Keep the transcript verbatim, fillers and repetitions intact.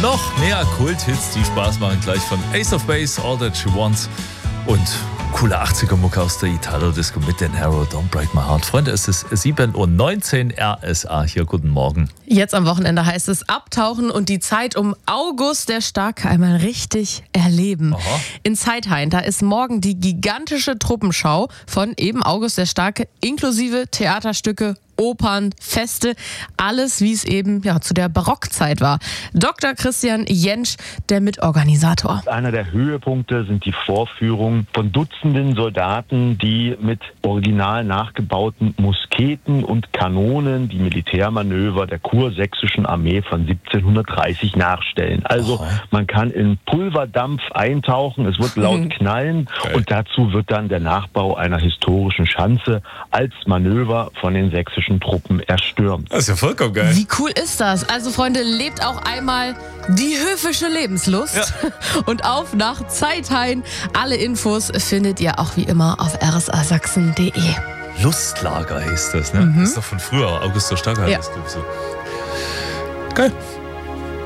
noch mehr Kult-Hits, die Spaß machen, gleich von Ace of Base, All That She Wants und coole achtziger-Mucke aus der Italo-Disco mit den Harrow, Don't Break My Heart. Freunde, es ist sieben Uhr neunzehn, R S A hier, guten Morgen. Jetzt am Wochenende heißt es abtauchen und die Zeit um August der Starke einmal richtig erleben. Aha. In Zeithain, da ist morgen die gigantische Truppenschau von eben August der Starke, inklusive Theaterstücke, Opern, Feste, alles wie es eben ja, zu der Barockzeit war. Doktor Christian Jentsch, der Mitorganisator. Einer der Höhepunkte sind die Vorführungen von Dutzenden Soldaten, die mit original nachgebauten Musketen und Kanonen die Militärmanöver der kursächsischen Armee von siebzehnhundertdreißig nachstellen. Also Aha. man kann in Pulverdampf eintauchen, es wird laut Mhm. knallen Geil. und dazu wird dann der Nachbau einer historischen Schanze als Manöver von den sächsischen Truppen erstürmt. Das ist ja vollkommen geil. Wie cool ist das? Also Freunde, lebt auch einmal die höfische Lebenslust. Ja. Und auf nach Zeithain. Alle Infos findet ihr auch wie immer auf r s a sachsen punkt d e. Lustlager hieß das, ne? Das ist doch von früher, August der Starke Ja. heißt das so. Geil.